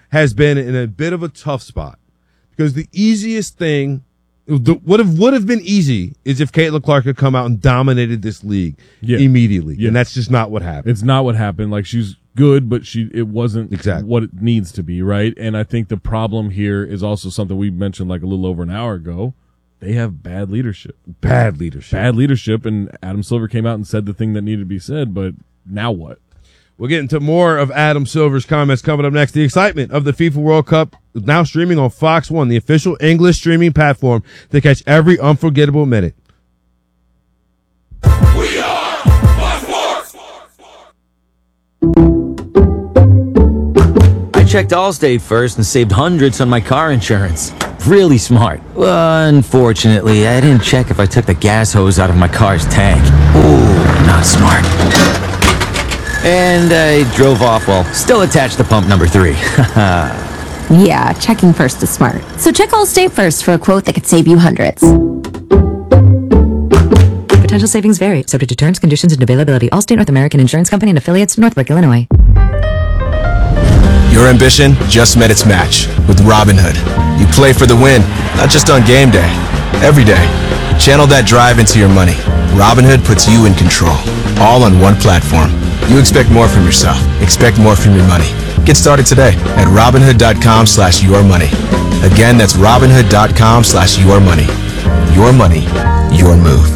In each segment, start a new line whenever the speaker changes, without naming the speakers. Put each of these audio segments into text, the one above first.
has been in a bit of a tough spot because the easiest thing, would have been easy, is if Caitlin Clark had come out and dominated this league immediately, and that's just not what happened.
It's not what happened. Like, she's good, but it wasn't
exactly
what it needs to be, right? And I think the problem here is also something we mentioned like a little over an hour ago. They have bad leadership.
Bad leadership,
and Adam Silver came out and said the thing that needed to be said, but now what?
We'll get into more of Adam Silver's comments coming up next. The excitement of the FIFA World Cup is now streaming on Fox One, the official English streaming platform to catch every unforgettable minute.
We are Fox Sports!
I checked Allstate first and saved hundreds on my car insurance. Really smart. Unfortunately, I didn't check if I took the gas hose out of my car's tank. Ooh, not smart. And I drove off while still attached to pump number 3.
Yeah, checking first is smart. So check Allstate first for a quote that could save you hundreds.
Potential savings vary, subject to terms, conditions, and availability. Allstate North American Insurance Company and affiliates, Northbrook, Illinois.
Your ambition just met its match with Robinhood. You play for the win, not just on game day, every day. Channel that drive into your money. Robinhood puts you in control, all on one platform. You expect more from yourself. Expect more from your money. Get started today at Robinhood.com/yourmoney. Again, that's Robinhood.com/yourmoney. Your money, your move.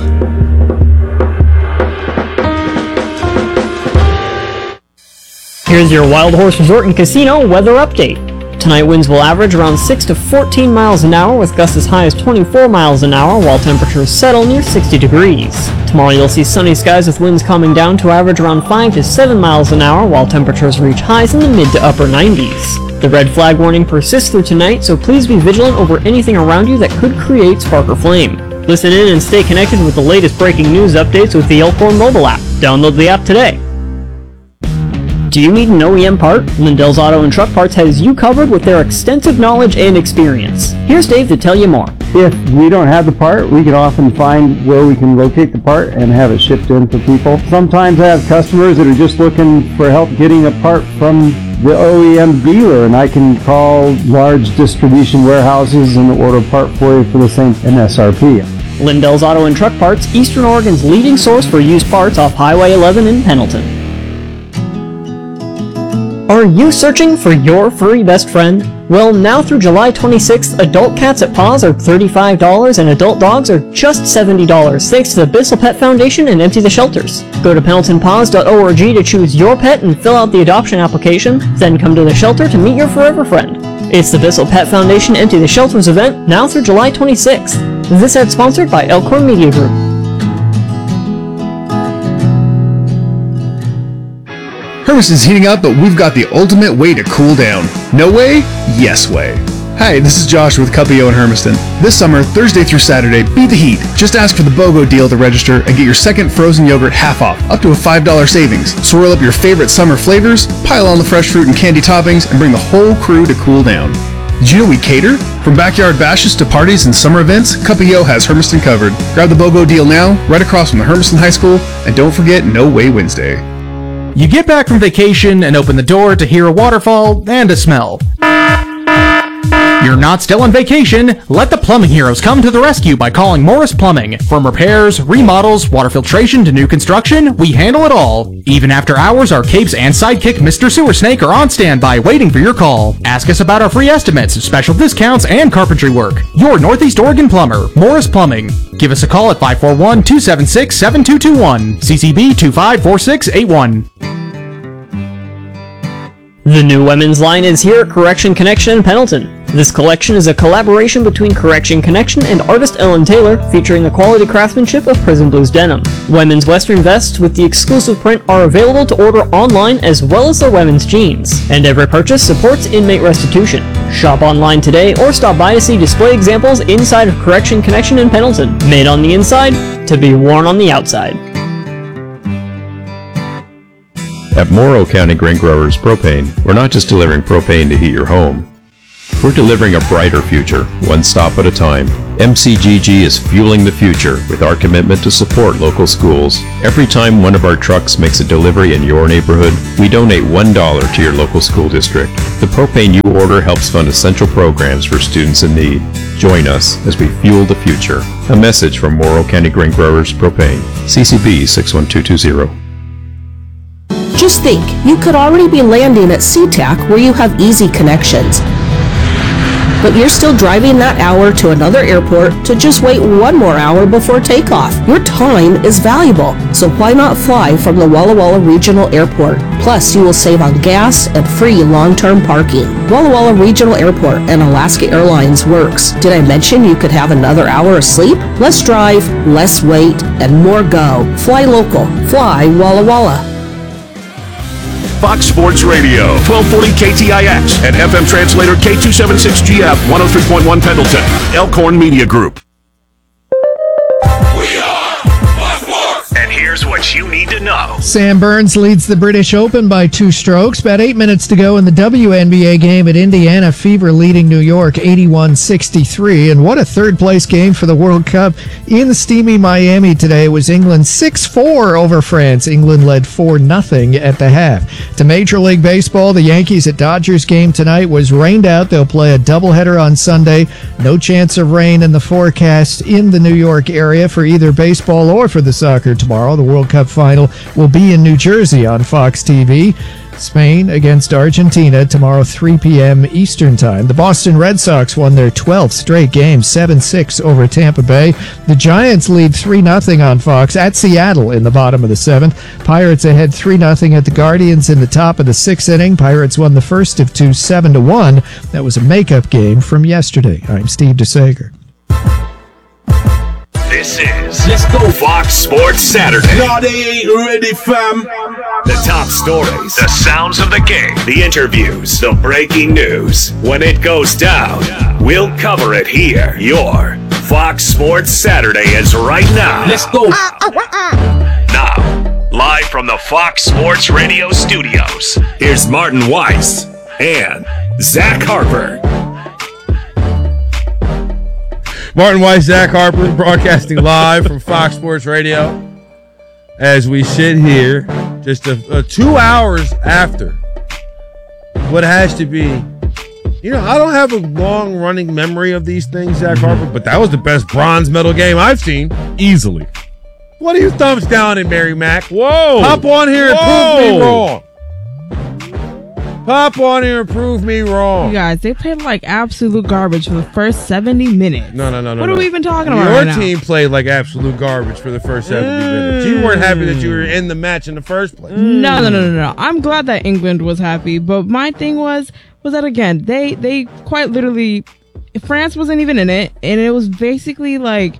Here's your Wild Horse Resort and Casino weather update. Tonight winds will average around 6 to 14 miles an hour with gusts as high as 24 miles an hour while temperatures settle near 60 degrees. Tomorrow you'll see sunny skies with winds calming down to average around 5 to 7 miles an hour while temperatures reach highs in the mid to upper 90s. The red flag warning persists through tonight, so please be vigilant over anything around you that could create spark or flame. Listen in and stay connected with the latest breaking news updates with the Elkhorn mobile app. Download the app today. Do you need an OEM part? Lindell's Auto and Truck Parts has you covered with their extensive knowledge and experience. Here's Dave to tell you more.
If we don't have the part, we can often find where we can locate the part and have it shipped in for people. Sometimes I have customers that are just looking for help getting a part from the OEM dealer, and I can call large distribution warehouses and order a part for you for the same MSRP.
Lindell's Auto and Truck Parts, Eastern Oregon's leading source for used parts off Highway 11 in Pendleton. Are you searching for your furry best friend? Well, now through July 26th, adult cats at Paws are $35 and adult dogs are just $70 thanks to the Bissell Pet Foundation and Empty the Shelters. Go to PendletonPaws.org to choose your pet and fill out the adoption application, then come to the shelter to meet your forever friend. It's the Bissell Pet Foundation Empty the Shelters event now through July 26th. This ad sponsored by Elkhorn Media Group.
Hermiston's heating up, but we've got the ultimate way to cool down. No way? Yes way. Hi, this is Josh with Cuppio in Hermiston. This summer, Thursday through Saturday, beat the heat. Just ask for the BOGO deal to register and get your second frozen yogurt half off, up to a $5 savings. Swirl up your favorite summer flavors, pile on the fresh fruit and candy toppings, and bring the whole crew to cool down. Did you know we cater? From backyard bashes to parties and summer events, Cuppio has Hermiston covered. Grab the BOGO deal now, right across from the Hermiston High School, and don't forget No Way Wednesday.
You get back from vacation and open the door to hear a waterfall and a smell. You're not still on vacation. Let the plumbing heroes come to the rescue by calling Morris Plumbing. From repairs, remodels, water filtration to new construction, we handle it all. Even after hours, our capes and sidekick Mr. Sewer Snake are on standby waiting for your call. Ask us about our free estimates, special discounts, and carpentry work. Your Northeast Oregon plumber, Morris Plumbing. Give us a call at 541-276-7221. CCB 254681.
The new women's line is here at Correction Connection in Pendleton. This collection is a collaboration between Correction Connection and artist Ellen Taylor, featuring the quality craftsmanship of Prison Blues denim. Women's western vests with the exclusive print are available to order online as well as their women's jeans, and every purchase supports inmate restitution. Shop online today or stop by to see display examples inside of Correction Connection in Pendleton, made on the inside to be worn on the outside.
At Morrow County Grain Growers Propane, we're not just delivering propane to heat your home. We're delivering a brighter future, one stop at a time. MCGG is fueling the future with our commitment to support local schools. Every time one of our trucks makes a delivery in your neighborhood, we donate $1 to your local school district. The propane you order helps fund essential programs for students in need. Join us as we fuel the future. A message from Morrow County Grain Growers Propane. CCB 61220.
Just think, you could already be landing at SeaTac where you have easy connections. But you're still driving that hour to another airport to just wait 1 more hour before takeoff. Your time is valuable, so why not fly from the Walla Walla Regional Airport? Plus, you will save on gas and free long-term parking. Walla Walla Regional Airport and Alaska Airlines works. Did I mention you could have another hour of sleep? Less drive, less wait, and more go. Fly local. Fly Walla Walla.
Fox Sports Radio, 1240 KTIX, and FM translator K276GF, 103.1 Pendleton, Elkhorn Media Group. And here's what you need to know.
Sam Burns leads the British Open by 2 strokes. About 8 minutes to go in the WNBA game at Indiana Fever leading New York 81-63. And what a third-place game for the World Cup in steamy Miami today was England 6-4 over France. England led 4-0 at the half. To Major League Baseball, the Yankees at Dodgers game tonight was rained out. They'll play a doubleheader on Sunday. No chance of rain in the forecast in the New York area for either baseball or for the soccer tomorrow. The World Cup final will be in New Jersey on Fox TV. Spain against Argentina tomorrow 3 p.m. Eastern Time. The Boston Red Sox won their 12th straight game, 7-6 over Tampa Bay. The Giants lead 3-0 on Fox at Seattle in the bottom of the 7th. Pirates ahead 3-0 at the Guardians in the top of the 6th inning. Pirates won the first of two, 7-1. That was a makeup game from yesterday. I'm Steve DeSager.
This is Let's Go Fox Sports Saturday.
No, they ain't ready, fam.
The top stories, the sounds of the game, the interviews, the breaking news. When it goes down, we'll cover it here. Your Fox Sports Saturday is right now. Let's go. Now, live from the Fox Sports Radio studios, here's Martin Weiss and Zach Harper.
Martin Weiss, Zach Harper, broadcasting live from Fox Sports Radio as we sit here just 2 hours after what has to be, I don't have a long-running memory of these things, Zach Harper, but that was the best bronze medal game I've seen.
Easily.
What are you thumbs down in, Mary Mac?
Whoa.
Hop on here and prove me wrong. Pop on here and prove me wrong.
You guys, they played like absolute garbage for the first 70 minutes.
No.
What are we even talking about right now?
Your team played like absolute garbage for the first 70 minutes. You weren't happy that you were in the match in the first place.
No. I'm glad that England was happy, but my thing was that, again, they quite literally, France wasn't even in it, and it was basically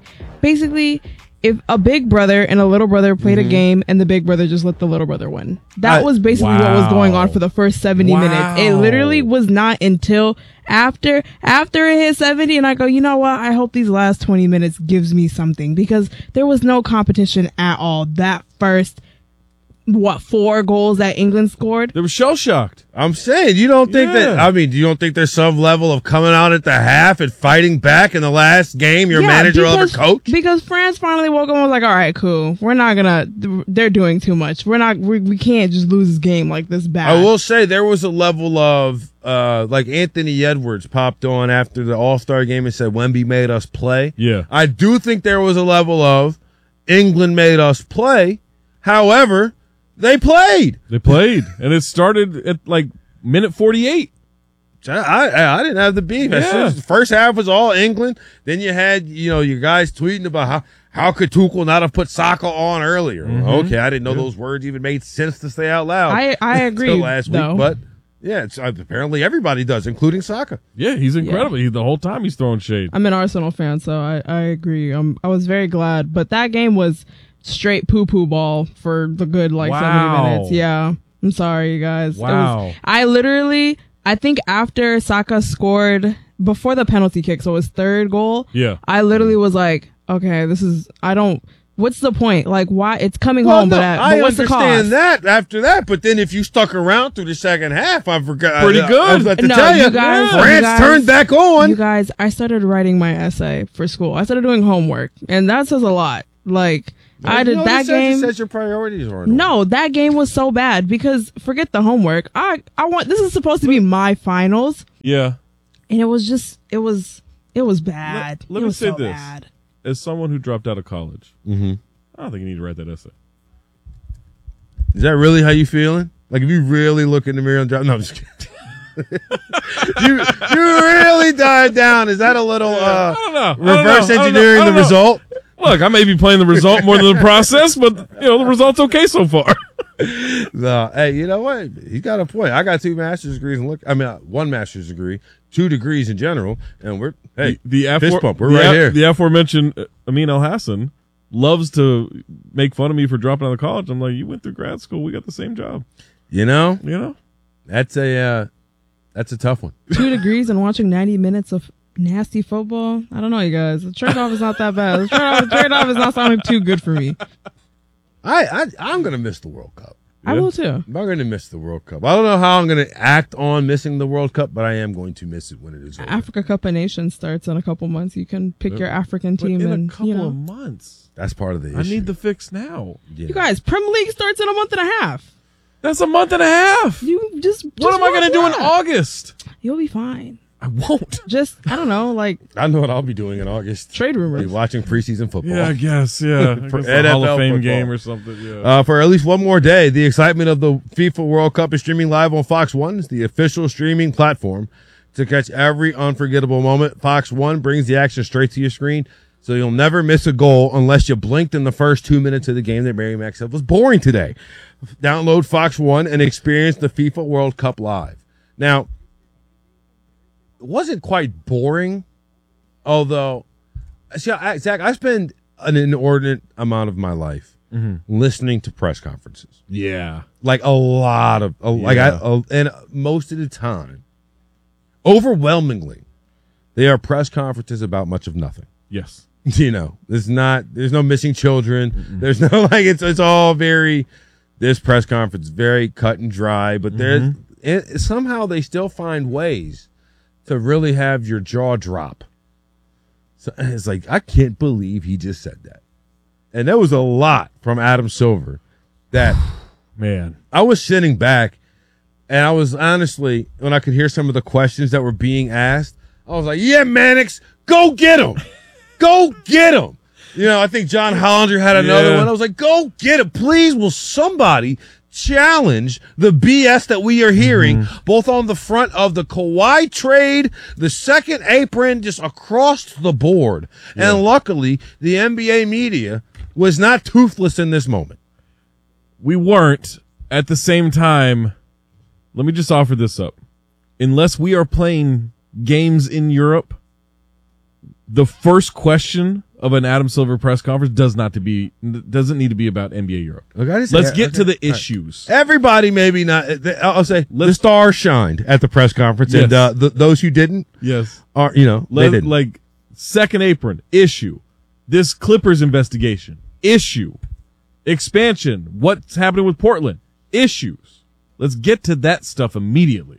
if a big brother and a little brother played a game and the big brother just let the little brother win. That was basically what was going on for the first 70 minutes. It literally was not until after it hit 70 and I go, you know what? I hope these last 20 minutes gives me something, because there was no competition at all. That first, 4 goals that England scored?
They were shell-shocked.
I'm saying, you don't think you don't think there's some level of coming out at the half and fighting back in the last game, your manager over coach?
Because France finally woke up and was like, all right, cool. We're not they're doing too much. We can't just lose this game like this bad.
I will say there was a level of, like Anthony Edwards popped on after the All-Star game and said, Wemby made us play.
Yeah.
I do think there was a level of England made us play. However, They played, and it started at like minute 48.
I
didn't have the beef.
Yeah.
The first half was all England. Then you had, your guys tweeting about how could Tuchel not have put Saka on earlier.
Mm-hmm.
Okay, I didn't know those words even made sense to say out loud.
I agree
last week, but yeah, it's, apparently everybody does, including Saka.
Yeah, he's incredible.
Yeah.
The whole time he's throwing shade.
I'm an Arsenal fan, so I agree. I was very glad, but that game was straight poo-poo ball for the good 70 minutes. Yeah, I'm sorry, you guys.
Wow.
I think after Saka scored before the penalty kick, so his third goal.
Yeah.
I literally was like, okay, What's the point? Like, why? It's coming
Well,
home,
no,
but
I
what's the cost?
understand that after that, but then if you stuck around through the second half, I forgot.
Pretty good.
I was about to
No,
tell
you
you,
guys-
France turned back on.
You guys, I started writing my essay for school. I started doing homework, and that says a lot. Like, I did that game.
It says your priorities are in
No, that game was so bad because forget the homework. I want this is supposed to be my finals,
Yeah.
and it was bad.
Let
It
me
was
say
so
this.
bad.
As someone who dropped out of college, I don't think you need to write that essay.
Is that really how you feeling? Like if you really look in the mirror and drop? No, I'm just kidding. you really died down. Is that a little
I don't know.
reverse engineering the result?
Look, I may be playing the result more than the process, but the result's okay so far.
No, hey, you know what? He got a point. I got 2 master's degrees, and 1 master's degree, 2 degrees in general, and we're fist bump. We're right here.
The aforementioned Amin El Hassan loves to make fun of me for dropping out of college. I'm like, you went through grad school, we got the same job.
You know, that's a tough one.
2 degrees and watching 90 minutes of nasty football. I don't know, you guys. The trade-off is not that bad. The trade-off is not sounding too good for me.
I'm gonna miss the World Cup.
I will too.
I'm gonna miss the World Cup. I don't know how I'm gonna act on missing the World Cup, but I am going to miss it when it is over.
Africa Cup of Nations starts in a couple months. You can pick your African team
in
and
a couple of months.
That's part of the issue.
I need the fix now.
Yeah.
You guys, Premier League starts in a month and a half.
That's a month and a half.
You just
what am I going to do in
watch
August?
You'll be fine.
I won't.
Just, I don't know, like.
I know what I'll be doing in August.
Trade rumors.
Be watching preseason football.
Yeah, I guess. Yeah. I guess the
NFL
Hall of Fame
football.
game or something. Yeah.
For at least one more day, the excitement of the FIFA World Cup is streaming live on Fox One. It's the official streaming platform to catch every unforgettable moment. Fox One brings the action straight to your screen, so you'll never miss a goal unless you blinked in the first 2 minutes of the game that Mary Mack said was boring today. Download Fox One and experience the FIFA World Cup live. Now, it wasn't quite boring, although, Zach, I spend an inordinate amount of my life listening to press conferences.
Yeah.
Like a lot of, and most of the time, overwhelmingly, they are press conferences about much of nothing.
Yes.
There's no missing children. There's no, it's all very, this press conference very cut and dry, but somehow they still find ways to really have your jaw drop. So it's like, I can't believe he just said that. And there was a lot from Adam Silver that,
man,
I was sitting back and I was honestly, when I could hear some of the questions that were being asked, I was like, yeah, Mannix, go get him. Go get him. I think John Hollander had another one. I was like, go get him. Please, will somebody challenge the BS that we are hearing, both on the front of the Kawhi trade, the second apron, just across the board. Yeah. And luckily, the NBA media was not toothless in this moment.
We weren't. At the same time, let me just offer this up. Unless we are playing games in Europe, the first question of an Adam Silver press conference doesn't need to be about NBA Europe. Let's get to the issues.
Everybody, maybe not. I'll say the stars shined at the press conference,
Yes.
and those who didn't, are they didn't.
Like second apron issue, this Clippers investigation issue, expansion, what's happening with Portland issues. Let's get to that stuff immediately.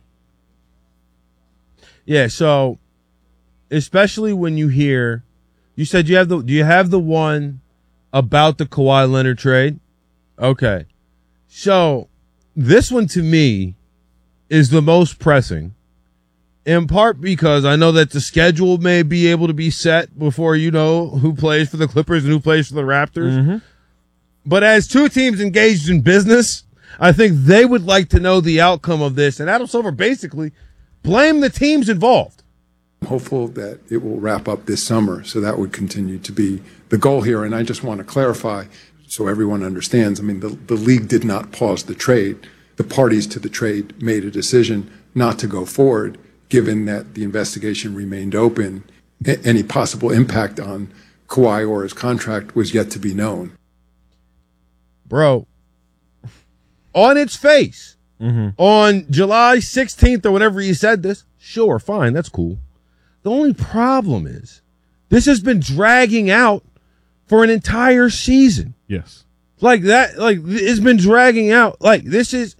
Yeah. So, especially when you hear. You said do you have the one about the Kawhi Leonard trade? Okay. So this one to me is the most pressing, in part because I know that the schedule may be able to be set before you know who plays for the Clippers and who plays for the Raptors. But as two teams engaged in business, I think they would like to know the outcome of this. And Adam Silver basically blamed the teams involved.
Hopeful that it will wrap up this summer, so that would continue to be the goal here. And I just want to clarify so everyone understands, I mean, the league did not pause the trade. The parties to the trade made a decision not to go forward, given that the investigation remained open. Any possible impact on Kawhi or his contract was yet to be known.
Bro, on its face, on July 16th or whenever you said this, sure, fine, that's cool. The only problem is this has been dragging out for an entire season.
Yes.
Like that, like it's been dragging out. Like this is,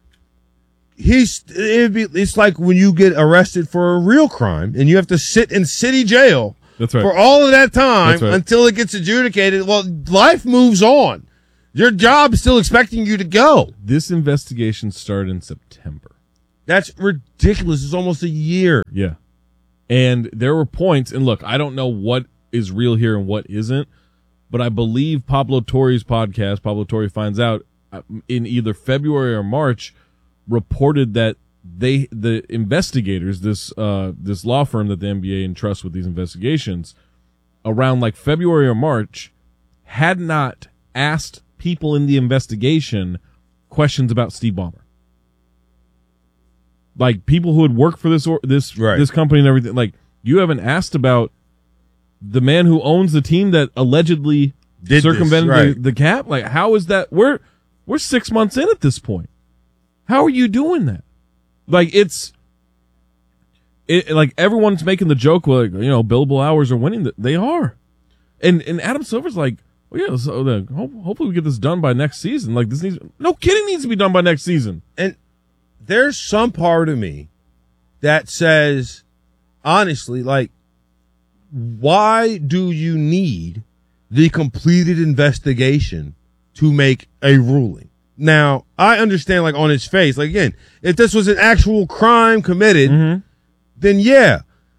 it's like when you get arrested for a real crime and you have to sit in city jail.
That's right.
For all of that time
That's right.
until it gets adjudicated. Well, life moves on. Your job is still expecting you to go.
This investigation started in September.
That's ridiculous. It's almost a year.
Yeah. And there were points, and look, I don't know what is real here and what isn't, but I believe Pablo Torre's podcast, Pablo Torre Finds Out, in either February or March, reported that the investigators, this law firm that the NBA entrusts with these investigations, around like February or March, had not asked people in the investigation questions about Steve Ballmer. Like people who had worked for this company and everything. Like you haven't asked about the man who owns the team that allegedly circumvented the cap. Like how is that? We're 6 months in at this point. How are you doing that? Like like everyone's making the joke, like, you know, billable hours are winning. They are, and Adam Silver's like, well, yeah, so hopefully we get this done by next season. Like needs to be done by next season.
And there's some part of me that says, honestly, like, why do you need the completed investigation to make a ruling? Now, I understand, like, on its face, like, again, if this was an actual crime committed, then yeah,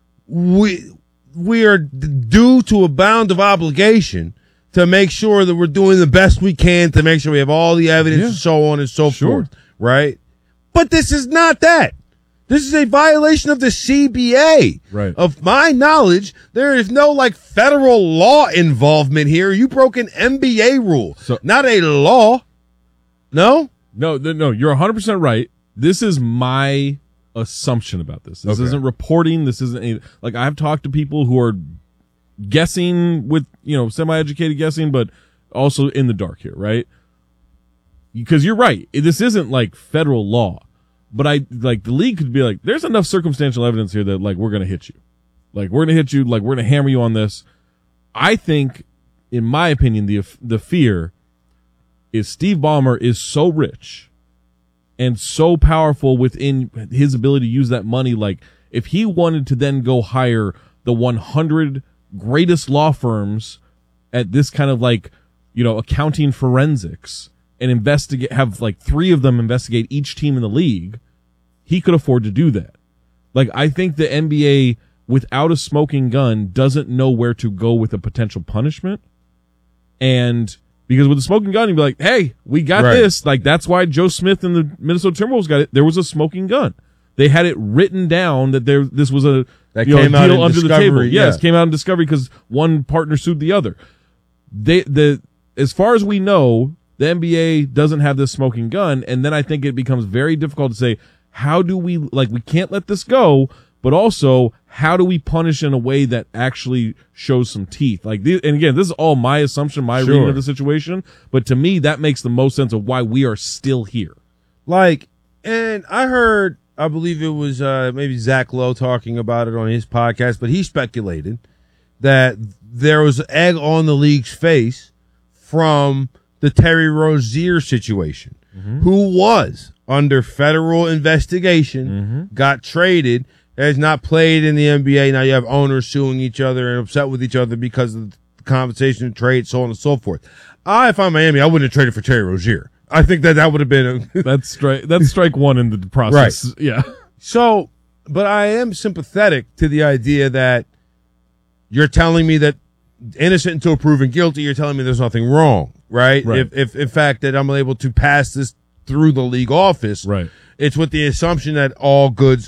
we are due to a bound of obligation to make sure that we're doing the best we can to make sure we have all the evidence and so on and so forth, right? But this is not that. This is a violation of the CBA.
Right.
Of my knowledge, there is no like federal law involvement here. You broke an NBA rule, not a law. No?
No, you're 100% right. This is my assumption about this. This isn't reporting. This isn't like I've talked to people who are guessing with, you know, semi-educated guessing, but also in the dark here, right? Because you're right. This isn't like federal law, but the league could be like, there's enough circumstantial evidence here that like, we're going to hit you. Like, we're going to hit you. Like, we're going to hammer you on this. I think, in my opinion, the fear is Steve Ballmer is so rich and so powerful within his ability to use that money. Like, if he wanted to then go hire the 100 greatest law firms at this kind of like, you know, accounting forensics and have like 3 of them investigate each team in the league, he could afford to do that. Like, I think the NBA without a smoking gun doesn't know where to go with a potential punishment. And because with a smoking gun, you'd be like, hey, we got this. Like, that's why Joe Smith and the Minnesota Timberwolves got it. There was a smoking gun. They had it written down that this was a deal under the table. Yes, came out in Discovery because one partner sued the other. As far as we know, the NBA doesn't have this smoking gun, and then I think it becomes very difficult to say, how do we, like, we can't let this go, but also, how do we punish in a way that actually shows some teeth? Like, and again, this is all my assumption, my reading of the situation, but to me, that makes the most sense of why we are still here.
Like, and I heard, I believe it was maybe Zach Lowe talking about it on his podcast, but he speculated that there was egg on the league's face from the Terry Rozier situation, who was under federal investigation, got traded, has not played in the NBA. Now you have owners suing each other and upset with each other because of the compensation and trade, so on and so forth. If I'm Miami, I wouldn't have traded for Terry Rozier. I think that would have been
that's strike one in the process.
Right.
Yeah.
So, but I am sympathetic to the idea that you're telling me that innocent until proven guilty, you're telling me there's nothing wrong, right? If in fact that I'm able to pass this through the league office, it's with the assumption that all goods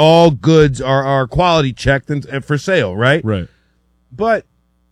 are quality checked and for sale, right?
Right.
But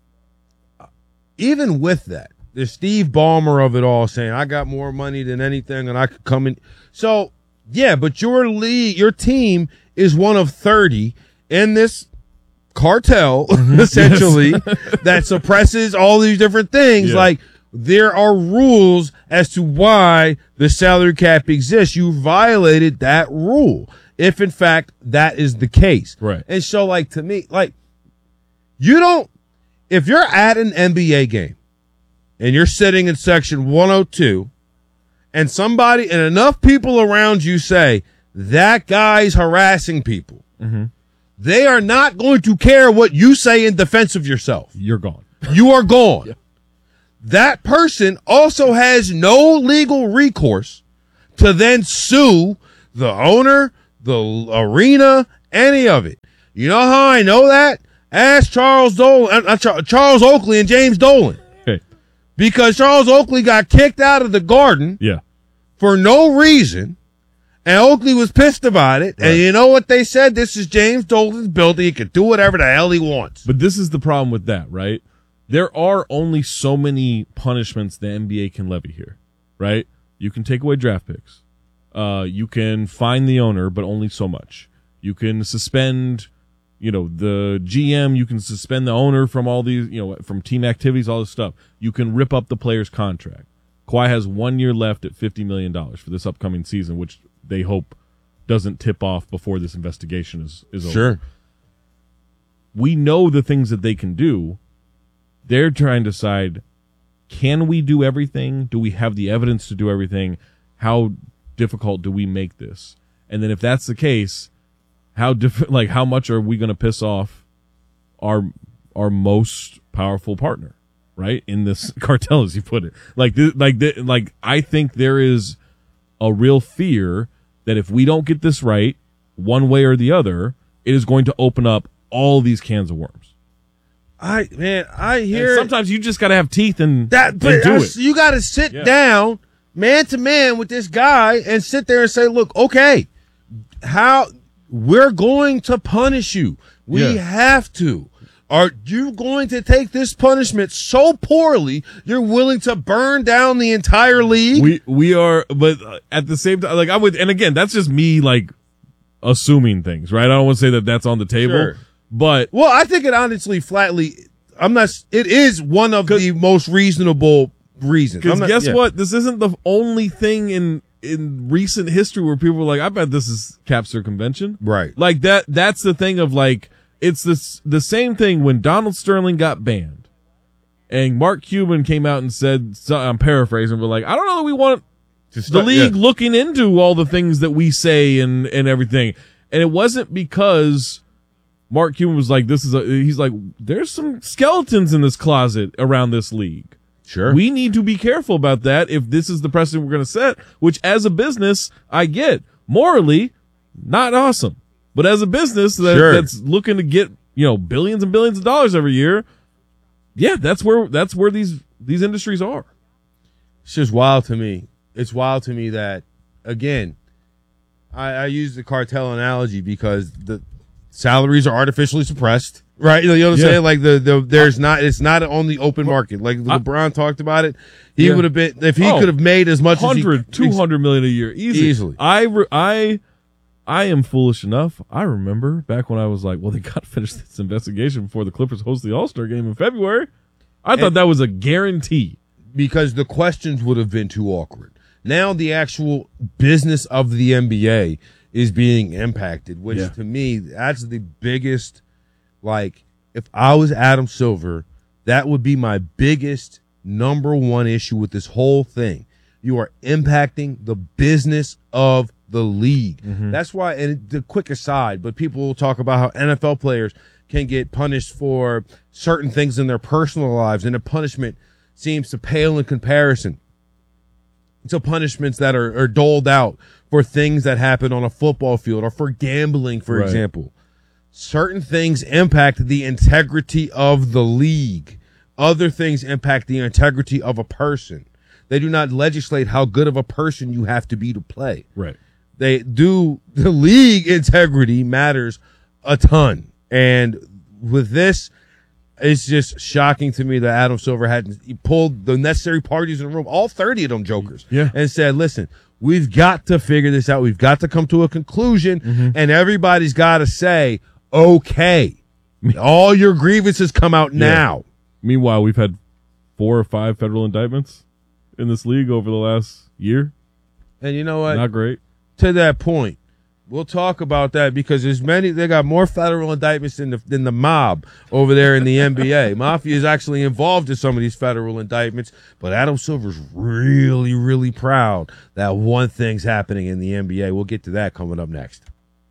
even with that, the Steve Ballmer of it all saying, I got more money than anything and I could come in. So, yeah, but your league, your team is one of 30 in this cartel, essentially, that suppresses all these different things. Like, there are rules as to why the salary cap exists. You violated that rule, if in fact that is the case.
Right.
And so, like, to me, like, you don't, if you're at an NBA game and you're sitting in section 102 and somebody and enough people around you say that guy's harassing people, they are not going to care what you say in defense of yourself.
You're gone.
You are gone. Yeah. That person also has no legal recourse to then sue the owner, the arena, any of it. You know how I know that? Ask Charles Oakley and James Dolan.
Okay.
Because Charles Oakley got kicked out of the Garden for no reason, and Oakley was pissed about it. Right. And you know what they said? This is James Dolan's building. He can do whatever the hell he wants.
But this is the problem with that, right? There are only so many punishments the NBA can levy here, right? You can take away draft picks. You can fine the owner, but only so much. You can suspend, the GM. You can suspend the owner from all these, from team activities, all this stuff. You can rip up the player's contract. Kawhi has 1 year left at $50 million for this upcoming season, which they hope doesn't tip off before this investigation is over.
Sure.
We know the things that they can do. They're trying to decide, can we do everything? Do we have the evidence to do everything? How difficult do we make this? And then if that's the case, how much are we going to piss off our most powerful partner, right? In this cartel, as you put it. I think there is a real fear that if we don't get this right, one way or the other, it is going to open up all these cans of worms.
I hear.
And sometimes you just got to have teeth and do it.
You got to sit down, man to man, with this guy and sit there and say, "Look, okay, we're going to punish you. We have to. Are you going to take this punishment so poorly you're willing to burn down the entire league?"
We are, but at the same time, I would, and again, that's just me assuming things, right? I don't want to say that that's on the table.
Sure.
But
I think it honestly it is one of the most reasonable reasons.
Because guess what? This isn't the only thing in recent history where people were like, I bet this is cap circumvention.
Right.
That's the thing of it's the same thing when Donald Sterling got banned and Mark Cuban came out and said, I'm paraphrasing, but I don't know that we want the league looking into all the things that we say and everything. And it wasn't because Mark Cuban was like, he's like, there's some skeletons in this closet around this league.
Sure.
We need to be careful about that if this is the precedent we're going to set, which as a business, I get. Morally, not awesome. But as a business that's looking to get, billions and billions of dollars every year, that's where these industries are.
It's just wild to me. It's wild to me that, again, I use the cartel analogy because the salaries are artificially suppressed, right? You know what I'm saying? It's not on the open market. LeBron talked about it. He would have been, if he could have made as much as
$200 million a year. Easily. I am foolish enough. I remember back when I was like, well, they got to finish this investigation before the Clippers host the All-Star game in February. I thought that was a guarantee.
Because the questions would have been too awkward. Now the actual business of the NBA is being impacted, which to me, that's the biggest, if I was Adam Silver, that would be my biggest number one issue with this whole thing. You are impacting the business of the league. Mm-hmm. That's why, and the quick aside, but people will talk about how NFL players can get punished for certain things in their personal lives, and the punishment seems to pale in comparison to punishments that are doled out for things that happen on a football field or for gambling, for example. Certain things impact the integrity of the league. Other things impact the integrity of a person. They do not legislate how good of a person you have to be to play.
Right.
They do. The league integrity matters a ton. And with this, it's just shocking to me that Adam Silver he pulled the necessary parties in the room, all 30 of them jokers, and said, listen, we've got to figure this out. We've got to come to a conclusion, and everybody's got to say, okay, all your grievances come out now.
Meanwhile, we've had 4 or 5 federal indictments in this league over the last year.
And you know what?
Not great.
To that point, We'll talk about that because they got more federal indictments than the mob over there in the NBA. Mafia is actually involved in some of these federal indictments, but Adam Silver's really, really proud that one thing's happening in the NBA. We'll get to that coming up next.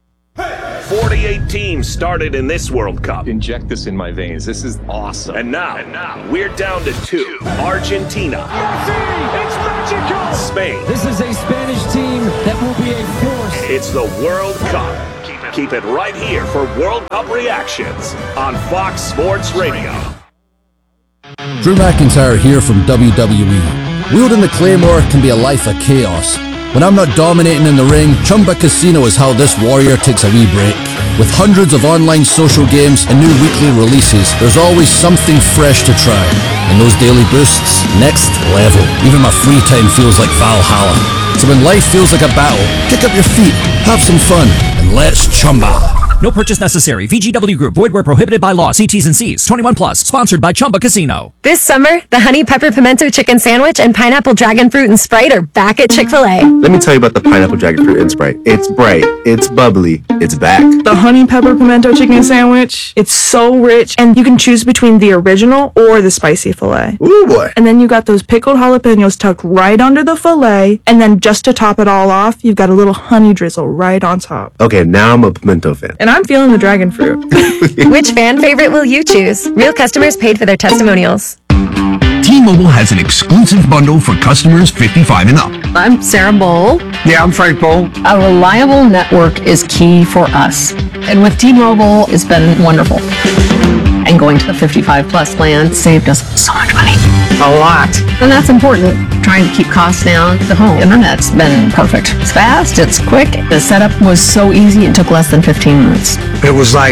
48 teams started in this World Cup.
Inject this in my veins. This is awesome.
And now we're down to 2. Argentina.
It's magical!
Spain.
This is a Spanish team that will be a force.
It's the World Cup. Keep it right here for World Cup reactions on Fox Sports Radio.
Drew McIntyre here from WWE. Wielding the Claymore can be a life of chaos. When I'm not dominating in the ring, Chumba Casino is how this warrior takes a wee break. With hundreds of online social games and new weekly releases, there's always something fresh to try. And those daily boosts, next level. Even my free time feels like Valhalla. So when life feels like a battle, kick up your feet, have some fun, and let's chumba.
No purchase necessary. VGW Group. Void where prohibited by law. See T's and C's. 21 plus. Sponsored by Chumba Casino.
This summer, the Honey Pepper Pimento Chicken Sandwich and Pineapple Dragon Fruit and Sprite are back at Chick-fil-A.
Let me tell you about the Pineapple Dragon Fruit and Sprite. It's bright. It's bubbly. It's back.
The Honey Pepper Pimento Chicken Sandwich. It's so rich, and you can choose between the original or the spicy filet.
Ooh, boy.
And then you got those pickled jalapenos tucked right under the filet, and then just to top it all off, you've got a little honey drizzle right on top.
Okay, now I'm a pimento fan.
And I'm feeling the dragon fruit.
Which fan favorite will you choose? Real customers paid for their testimonials.
T-Mobile has an exclusive bundle for customers 55 and up.
I'm Sarah Bowl.
Yeah, I'm Frank Bowl.
A reliable network is key for us. And with T-Mobile, it's been wonderful. And going to the 55 plus plan saved us so much money. A lot. And that's important. Trying to keep costs down. The home internet's been perfect. It's fast, it's quick. The setup was so easy, it took less than 15 minutes.
It was like,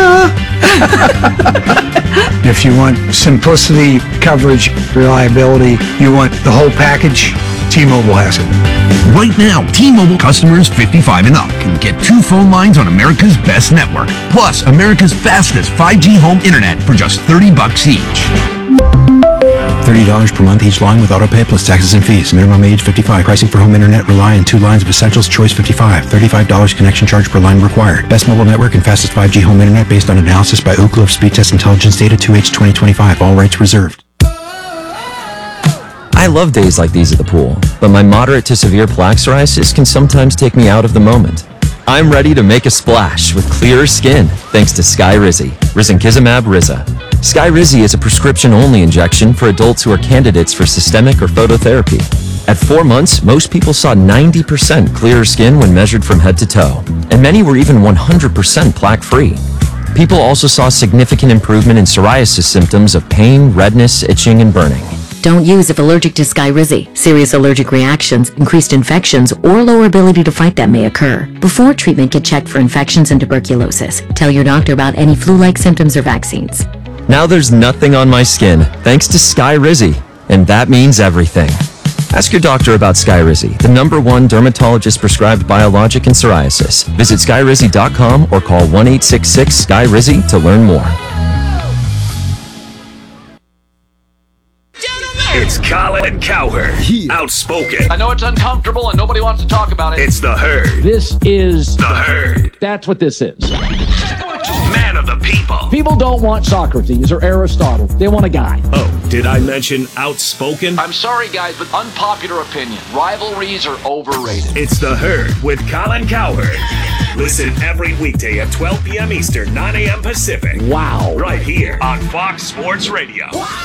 if you want simplicity, coverage, reliability, you want the whole package, T-Mobile has it. Right now, T-Mobile customers 55 and up can get 2 phone lines on America's best network, plus America's fastest 5G home internet for just $30 each.
$30 per month each line with autopay plus taxes and fees. Minimum age 55. Pricing for home internet rely on 2 lines of Essentials Choice 55. $35 connection charge per line required. Best mobile network and fastest 5G home internet based on analysis by Ookla of Speed Test Intelligence Data 2H 2025. All rights reserved.
I love days like these at the pool, but my moderate to severe plaque psoriasis can sometimes take me out of the moment. I'm ready to make a splash with clearer skin thanks to Skyrizi, Risankizumab Riza. Skyrizi is a prescription-only injection for adults who are candidates for systemic or phototherapy. At 4 months, most people saw 90% clearer skin when measured from head to toe, and many were even 100% plaque-free. People also saw significant improvement in psoriasis symptoms of pain, redness, itching, and burning.
Don't use if allergic to Skyrizi. Serious allergic reactions, increased infections, or lower ability to fight them may occur. Before treatment, get checked for infections and tuberculosis. Tell your doctor about any flu-like symptoms or vaccines.
Now there's nothing on my skin thanks to Skyrizi, and that means everything. Ask your doctor about Skyrizi, the #1 dermatologist-prescribed biologic in psoriasis. Visit Skyrizi.com or call 1-866-SKYRIZI to learn more.
It's Colin Cowherd, outspoken.
I know it's uncomfortable and nobody wants to talk about it.
It's the Herd.
This is
the Herd.
That's what this is.
Man of the people.
People don't want Socrates or Aristotle. They want a guy.
Oh, did I mention outspoken?
I'm sorry, guys, but unpopular opinion. Rivalries are overrated.
It's the Herd with Colin Cowherd. Listen every weekday at 12 p.m. Eastern, 9 a.m. Pacific.
Wow.
Right here on Fox Sports Radio.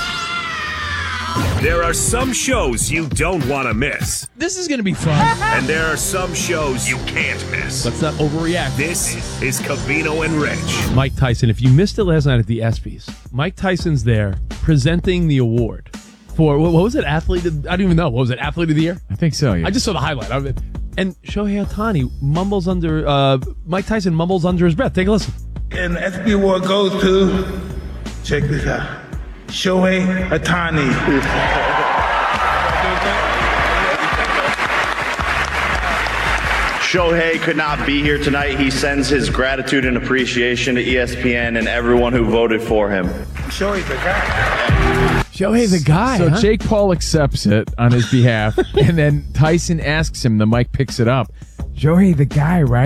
There are some shows you don't want to miss.
This is going to be fun.
And there are some shows you can't miss.
Let's not overreact.
This is Covino and Rich.
Mike Tyson, if you missed it last night at the ESPYs, Mike Tyson's there presenting the award for, what was it, Athlete of, I don't even know. What was it, Athlete of the Year?
I think so, yeah.
I just saw the highlight of it. And Shohei Ohtani mumbles under, Mike Tyson mumbles under his breath. Take a listen.
And the ESPY award goes to, check this out, Shohei Ohtani.
Shohei could not be here tonight. He sends his gratitude and appreciation to ESPN and everyone who voted for him.
Shohei's the guy.
Shohei's the guy. So Jake Paul accepts it on his behalf, and then Tyson asks him, the mic picks it up. Shohei the guy, right?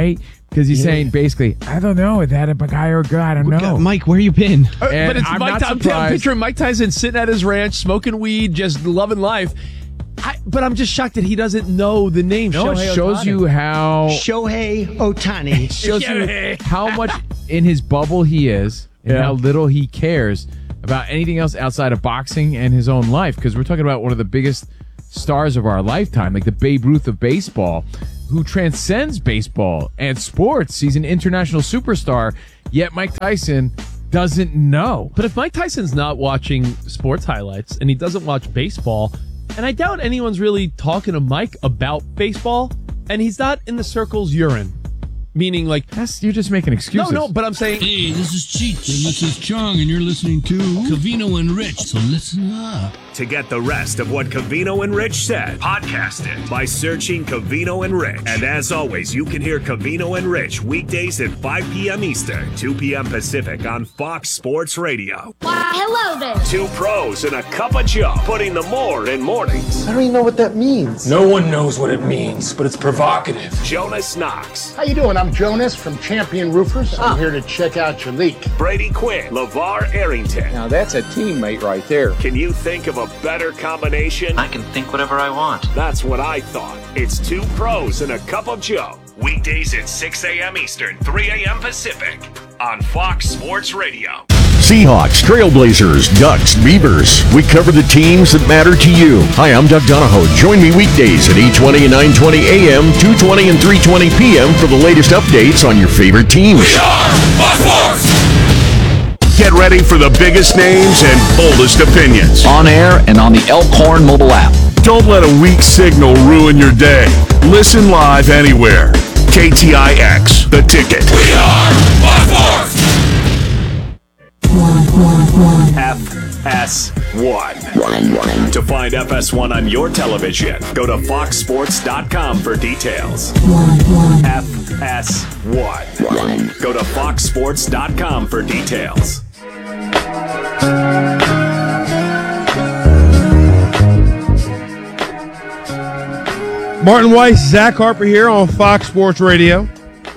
Because he's saying basically, I don't know, is that a guy or a girl? I don't know.
Mike, where you been?
And
But it's
I'm
Mike
not
Tyson. I'm
surprised.
picturing Mike Tyson sitting at his ranch, smoking weed, just loving life. But I'm just shocked that he doesn't know the name.
No,
Shohei
it shows
Ohtani.
you how
Shohei Ohtani.
It shows you how much in his bubble he is and
Yeah.
how little he cares about anything else outside of boxing and his own life. Because we're talking about one of the biggest stars of our lifetime, like the Babe Ruth of baseball, who transcends baseball and sports. He's an international superstar, yet Mike Tyson doesn't know.
But if Mike Tyson's not watching sports highlights and he doesn't watch baseball, and I doubt anyone's really talking to Mike about baseball, and he's not in the circles you're in. Meaning, like,
you're just making excuses.
No, but I'm saying,
Hey, this is Cheech and this is Chong, and you're listening to Covino and Rich, so listen up.
To get the rest of what Covino and Rich said, podcast it by searching Covino and Rich. And as always, you can hear Covino and Rich weekdays at 5 p.m. Eastern, 2 p.m. Pacific on Fox Sports Radio.
Why, hello there.
Two pros and a cup of Joe, putting the more in mornings.
I don't even know what that means.
No one knows what it means, but it's provocative.
Jonas Knox,
How you doing? I'm Jonas from Champion Roofers. I'm here to check out your leak.
Brady Quinn, LeVar Arrington.
Now that's a teammate right there.
Can you think of a better combination?
I can think whatever I want.
That's what I thought. It's two pros and a cup of Joe. Weekdays at 6 a.m. Eastern, 3 a.m. Pacific on Fox Sports Radio.
Seahawks, Trailblazers, Ducks, Beavers. We cover the teams that matter to you. Hi, I'm Doug Donahoe. Join me weekdays at 8:20 and 9:20 a.m., 2:20 and 3:20 p.m. for the latest updates on your favorite teams.
We are Fox Sports! Get ready for the biggest names and boldest opinions.
On air and on the Elkhorn mobile app.
Don't let a weak signal ruin your day. Listen live anywhere. KTIX, The Ticket. We are Fox Sports! FS1. To find FS1 on your television, go to foxsports.com for details. FS1. Go to foxsports.com for details.
Martin Weiss, Zach Harper here on Fox Sports Radio.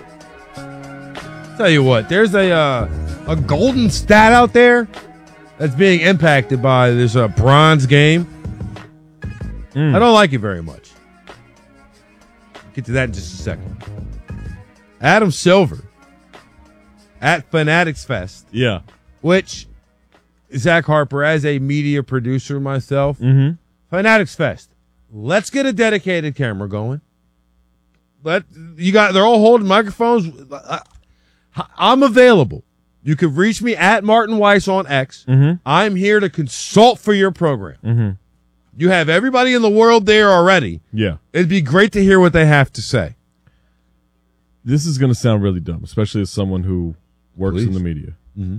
Tell you what, there's a golden stat out there that's being impacted by this bronze game. I don't like it very much. Get to that in just a second. Adam Silver at Fanatics Fest.
Yeah.
Which, Zach Harper, as a media producer myself, Fanatics Fest. Let's get a dedicated camera going. They're all holding microphones. I'm available. You can reach me at Martin Weiss on X. I'm here to consult for your program. You have everybody in the world there already.
Yeah.
It'd be great to hear what they have to say.
This is going to sound really dumb, especially as someone who works in the media.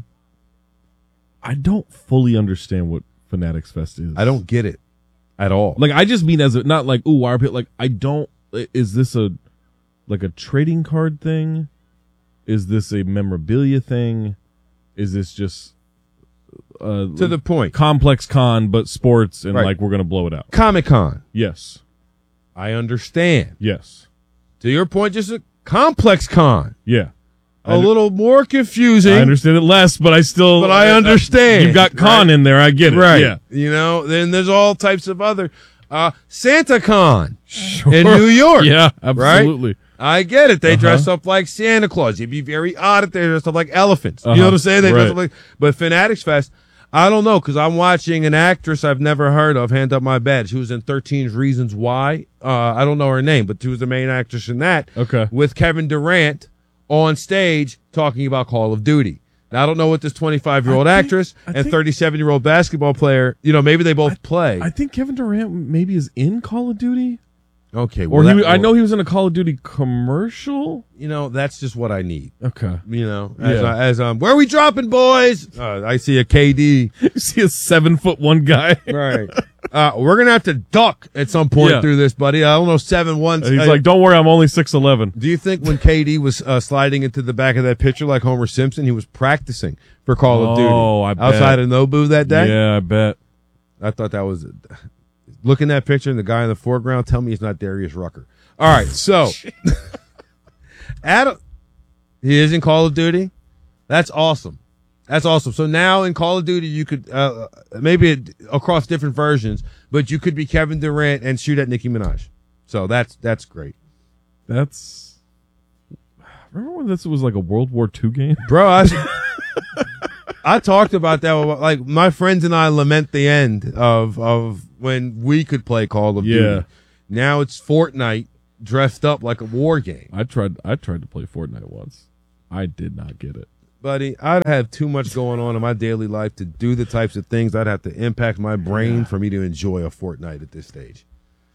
I don't fully understand what Fanatics Fest is.
I don't get it at all.
Like, I just mean as a, not like, ooh, wire pit. Like, I don't, is this a trading card thing? Is this a memorabilia thing? Is this just
to the point,
complex con, but sports, and
Right.
like we're going to blow it out?
Comic-Con.
Yes.
I understand.
Yes.
To your point, just a complex con.
Yeah.
A little more confusing.
I understand it less, but I
understand.
You've got con in there. I get it.
Right.
Yeah.
You know, then there's all types of other SantaCon in New York.
Yeah, absolutely.
Right? I get it. They dress up like Santa Claus. You'd be very odd if they dressed up like elephants. You know what I'm saying? They dress up like, but Fanatics Fest, I don't know, because I'm watching an actress I've never heard of hand up my badge. She was in 13 Reasons Why. I don't know her name, but she was the main actress in that.
Okay.
With Kevin Durant on stage talking about Call of Duty. Now, I don't know what this 25-year-old actress and 37-year-old basketball player, maybe they both play.
I think Kevin Durant maybe is in Call of Duty.
Okay.
Or I know he was in a Call of Duty commercial.
That's just what I need.
Okay.
As where are we dropping, boys? I see a KD.
You see a 7'1" guy.
Right. We're going to have to duck at some point through this, buddy. I don't know, 7'1".
He's like, don't worry, I'm only 6'11".
Do you think when KD was sliding into the back of that picture like Homer Simpson, he was practicing for Call of Duty?
Oh, I bet.
Outside of Nobu that day?
Yeah, I bet.
I thought that was... Looking at that picture and the guy in the foreground, tell me he's not Darius Rucker. All right, so... He is in Call of Duty? That's awesome. That's awesome. So now in Call of Duty, you could, maybe across different versions, but you could be Kevin Durant and shoot at Nicki Minaj. So that's great.
Remember when this was like a World War II game?
Bro, I talked about that. Like, my friends and I lament the end of when we could play Call of Duty. Now it's Fortnite dressed up like a war game.
I tried to play Fortnite once. I did not get it.
Buddy, I'd have too much going on in my daily life to do the types of things I'd have to impact my brain for me to enjoy a Fortnite at this stage.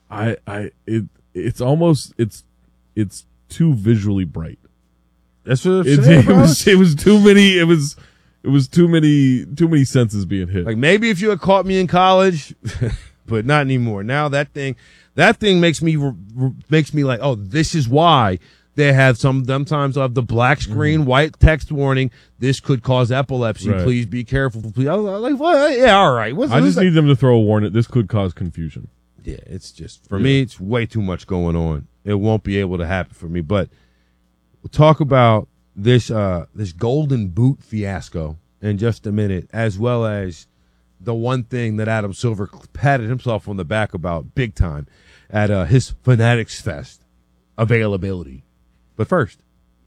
It's too visually bright.
That's what I'm saying, bro.
It was too many. It was too many senses being hit.
Like, maybe if you had caught me in college, but not anymore. Now that thing makes me like, oh, this is why they have sometimes they'll have the black screen, white text warning. This could cause epilepsy.
Right.
Please be careful. Please. I was like, what? Yeah, all right.
I just need them to throw a warning. This could cause confusion.
Yeah, it's just, for me, it's way too much going on. It won't be able to happen for me. But we'll talk about this Golden Boot fiasco in just a minute, as well as the one thing that Adam Silver patted himself on the back about big time at his Fanatics Fest availability. But first,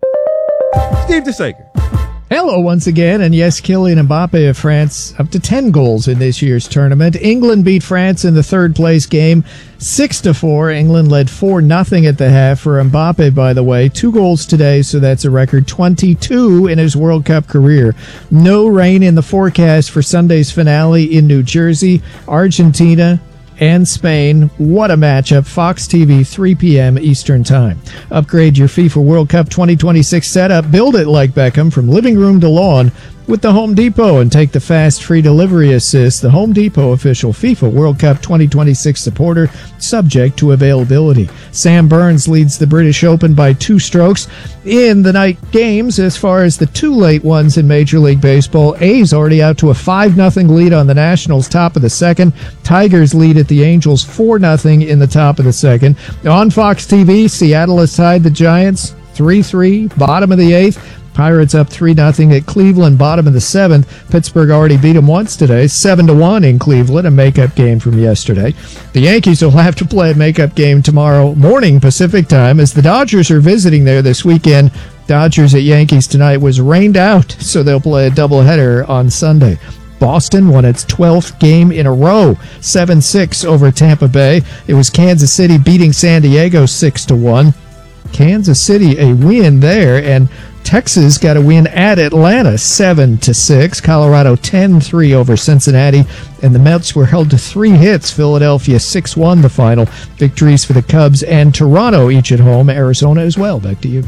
Steve DeSaker.
Hello once again, and yes, Kylian Mbappe of France up to 10 goals in this year's tournament. England beat France in the third place game 6-4. England led 4-0 at the half for Mbappe, by the way. 2 goals today, so that's a record 22 in his World Cup career. No rain in the forecast for Sunday's finale in New Jersey. Argentina and Spain. What a matchup. Fox TV, 3 p.m. Eastern Time. Upgrade your FIFA World Cup 2026 setup. Build it like Beckham from living room to lawn with the Home Depot and take the fast free delivery assist. The Home Depot official FIFA World Cup 2026 supporter, subject to availability. Sam Burns leads the British Open by 2 strokes in the night games. As far as the 2 late ones in Major League Baseball, A's already out to a 5-0 lead on the Nationals, top of the second. Tigers lead at the Angels 4-0 in the top of the second. On Fox TV, Seattle has tied the Giants 3-3, bottom of the 8th. Pirates up 3-0 at Cleveland, bottom of the 7th. Pittsburgh already beat them once today, 7-1 in Cleveland, a makeup game from yesterday. The Yankees will have to play a makeup game tomorrow morning Pacific time as the Dodgers are visiting there this weekend. Dodgers at Yankees tonight was rained out, so they'll play a doubleheader on Sunday. Boston won its 12th game in a row, 7-6 over Tampa Bay. It was Kansas City beating San Diego 6-1. Kansas City a win there, and Texas got a win at Atlanta 7-6. Colorado 10-3 over Cincinnati, and the Mets were held to 3 hits. Philadelphia 6-1 the final. Victories for the Cubs and Toronto each at home. Arizona as well. Back to you.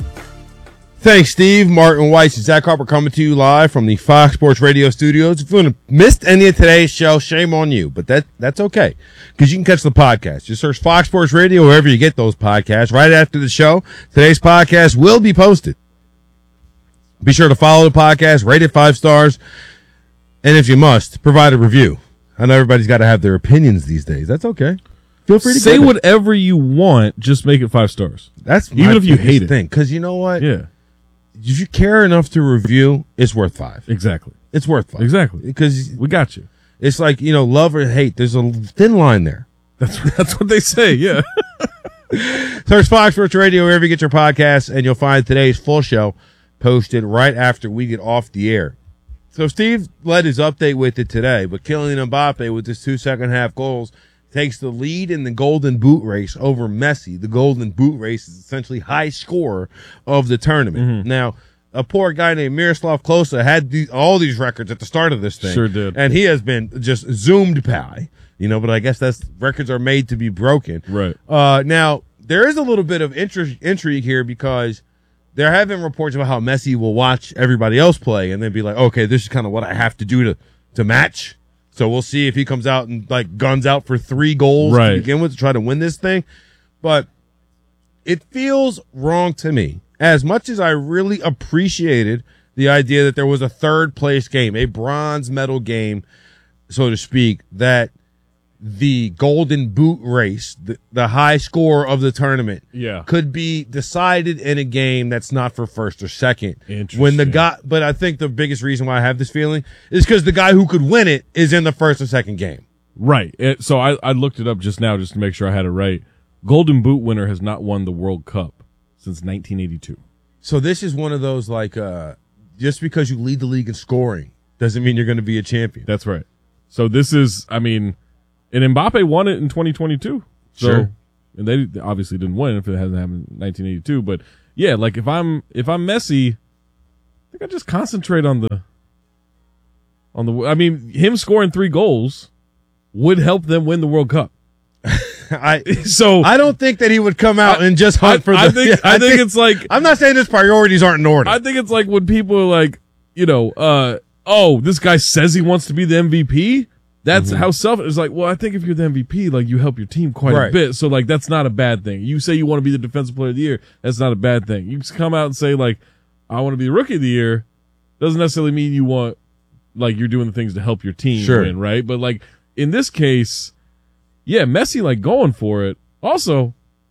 Thanks, Steve. Martin Weiss and Zach Harper coming to you live from the Fox Sports Radio studios. If you missed any of today's show, shame on you, but that's okay, because you can catch the podcast. Just search Fox Sports Radio wherever you get those podcasts. Right after the show, today's podcast will be posted. Be sure to follow the podcast, rate it 5 stars, and if you must, provide a review. I know everybody's got to have their opinions these days. That's okay. Feel free to
say whatever you want. Just make it 5 stars.
That's
even if you hate it.
Because you know what?
Yeah.
If you care enough to review, it's worth 5.
Exactly.
It's worth 5.
Exactly.
Because
we got you.
It's like, love or hate. There's a thin line there.
That's what they say. Yeah.
Search Fox Sports Radio wherever you get your podcasts, and you'll find today's full show posted right after we get off the air. So Steve led his update with it today, but Kylian Mbappe with his 2 second-half goals takes the lead in the Golden Boot race over Messi. The Golden Boot race is essentially high scorer of the tournament.
Mm-hmm.
Now, a poor guy named Miroslav Klose had all these records at the start of this thing.
Sure did.
And he has been just zoomed by, but I guess records are made to be broken.
Right.
Now, there is a little bit of intrigue here because there have been reports about how Messi will watch everybody else play and then be like, okay, this is kind of what I have to do to match. So we'll see if he comes out and guns out for 3 goals to begin with to try to win this thing. But it feels wrong to me. As much as I really appreciated the idea that there was a 3rd place game, a bronze medal game, so to speak, that the Golden Boot race, the high score of the tournament, could be decided in a game that's not for first or second.
Interesting.
But I think the biggest reason why I have this feeling is because the guy who could win it is in the first or second game.
Right. So I looked it up just now just to make sure I had it right. Golden Boot winner has not won the World Cup since 1982.
So this is one of those, like, just because you lead the league in scoring doesn't mean you're going to be a champion.
That's right. So this is, I mean, and Mbappe won it in 2022. So,
sure.
And they obviously didn't win if it hasn't happened in 1982. But yeah, like if I'm Messi, I think I just concentrate on the. I mean, him scoring 3 goals would help them win the World Cup.
I don't think that he would come out and just hunt for the.
I think it's like,
I'm not saying his priorities aren't in order.
I think it's like when people are like, this guy says he wants to be the MVP. That's how selfish. It's like, well, I think if you're the MVP, like you help your team quite a bit. So like that's not a bad thing. You say you want to be the defensive player of the year, that's not a bad thing. You just come out and say like, I want to be the rookie of the year. Doesn't necessarily mean you want, like, you're doing the things to help your team win, right? But like in this case, yeah, Messi like going for it. Also,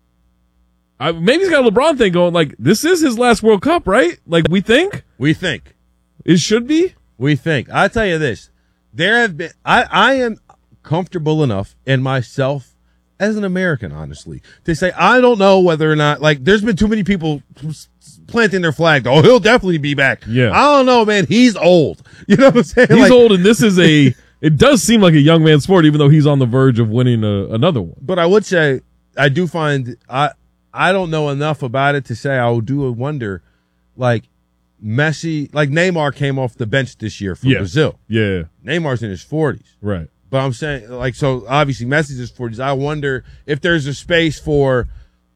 maybe he's got a LeBron thing going. Like this is his last World Cup, right? Like we think it should be.
We think. I tell you this. There have been, I am comfortable enough in myself as an American, honestly, to say I don't know whether or not, like, there's been too many people planting their flag. Oh, he'll definitely be back.
Yeah.
I don't know, man. He's old. You know what I'm saying?
He's old, and this is it does seem like a young man's sport, even though he's on the verge of winning another one.
But I would say, I do find, I don't know enough about it to say I do wonder, like, Messi, like Neymar came off the bench this year for Brazil.
Yeah.
Neymar's in his 40s.
Right.
But I'm saying, like, so obviously Messi's in his 40s. I wonder if there's a space for,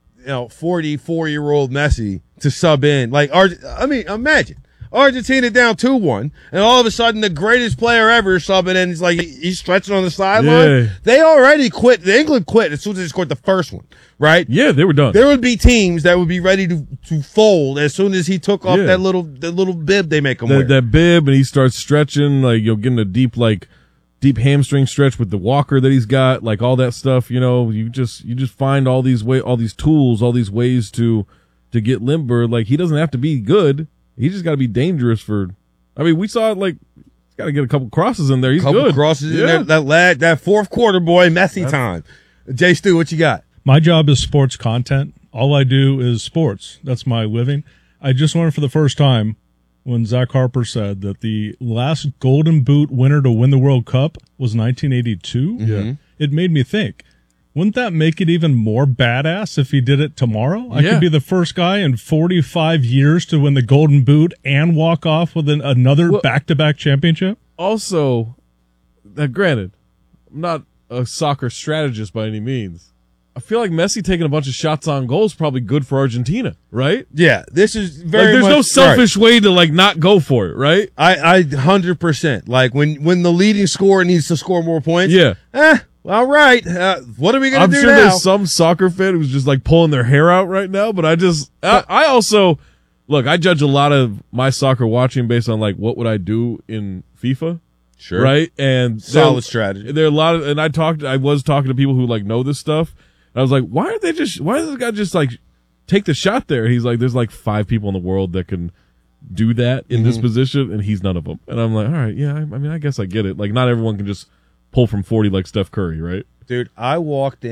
44-year-old Messi to sub in. Like, imagine Argentina down 2-1, and all of a sudden the greatest player ever is subbing in. He's like, he's stretching on the sideline.
Yeah.
They already quit. England quit as soon as they scored the first one, right?
Yeah, they were done.
There would be teams that would be ready to fold as soon as he took off that little bib they make him wear.
That bib, and he starts stretching, like, getting a deep hamstring stretch with the walker that he's got, like all that stuff. You just find all these tools, all these ways to get limber. Like, he doesn't have to be good. He just got to be dangerous we saw it, like, he's got to get a couple crosses in there. He's good.
Crosses in there. That fourth quarter, boy, Messi time. Jay Stu, what you got?
My job is sports content. All I do is sports. That's my living. I just learned for the first time when Zach Harper said that the last Golden Boot winner to win the World Cup was 1982.
Yeah.
It made me think, wouldn't that make it even more badass if he did it tomorrow? I could be the first guy in 45 years to win the Golden Boot and walk off with another back-to-back championship.
Also, granted, I'm not a soccer strategist by any means. I feel like Messi taking a bunch of shots on goal is probably good for Argentina, right?
Yeah, this is very
there's no selfish way to, like, not go for it, right?
I 100%. Like, when the leading scorer needs to score more points, all right. What are we going to do now?
I'm sure there's some soccer fan who's just like pulling their hair out right now, but I also, look, I judge a lot of my soccer watching based on, like, what would I do in FIFA?
Sure.
Right? And
solid strategy.
There are a lot of, and I was talking to people who, like, know this stuff. And I was like, why does this guy just, like, take the shot there? And he's like, there's like 5 people in the world that can do that in this position, and he's none of them. And I'm like, all right, yeah, I guess I get it. Like, not everyone can just pull from 40 like Steph Curry, right?
Dude, I watched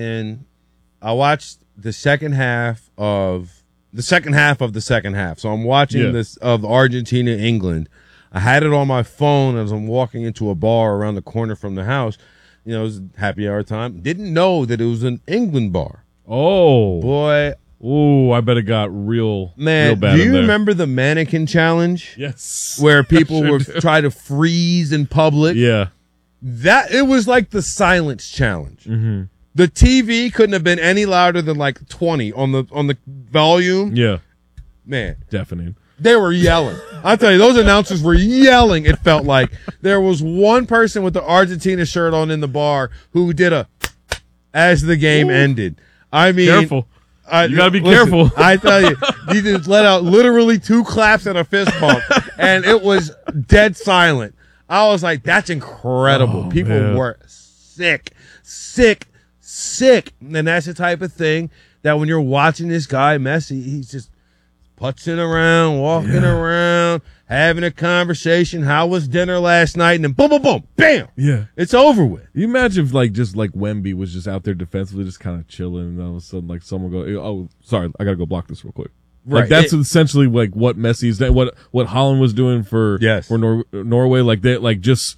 the second half of the second half. So I'm watching this of Argentina, England. I had it on my phone as I'm walking into a bar around the corner from the house. It was happy hour time. Didn't know that it was an England bar.
Oh.
Boy.
Ooh, I bet it got real bad.
Do you remember the mannequin challenge?
Yes.
Where people would try to freeze in public?
Yeah.
It was like the silence challenge.
Mm-hmm.
The TV couldn't have been any louder than like 20 on the volume.
Yeah.
Man.
Deafening.
They were yelling. I tell you, those announcers were yelling. It felt like there was one person with the Argentina shirt on in the bar who did as the game ended. I mean,
careful. You gotta be careful.
I tell you, he just let out literally 2 claps and a fist bump, and it was dead silent. I was like, that's incredible. People were sick. sick. And that's the type of thing that when you're watching this guy, Messi, he's just putzing around, walking around, having a conversation. How was dinner last night? And then boom, boom, boom, bam.
Yeah.
It's over with.
You imagine if just Wemby was just out there defensively, just kind of chilling, and all of a sudden someone go, oh, sorry, I got to go block this real quick.
Right.
That's essentially what Messi's done, what Holland was doing for Norway. They